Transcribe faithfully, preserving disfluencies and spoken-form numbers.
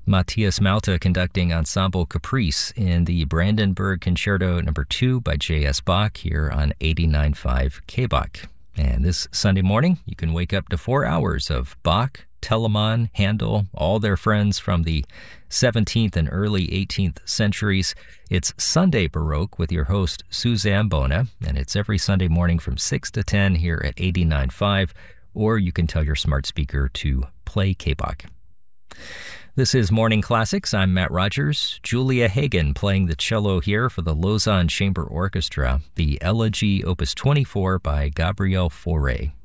Matthias Malta conducting Ensemble Caprice in the Brandenburg Concerto number two by J S. Bach here on eighty-nine point five K B O C. And this Sunday morning, you can wake up to four hours of Bach, Telemann, Handel, all their friends from the seventeenth and early eighteenth centuries. It's Sunday Baroque with your host, Suzanne Bona, and it's every Sunday morning from six to ten here at eighty-nine point five, or you can tell your smart speaker to play K B O C. This is Morning Classics. I'm Matt Rogers. Julia Hagen playing the cello here for the Lausanne Chamber Orchestra, the Elegy Opus twenty-four by Gabriel Fauré.